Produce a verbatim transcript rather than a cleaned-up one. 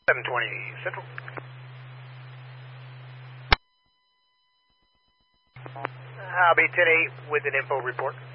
seven twenty Central. I'll be ten eight with an info report.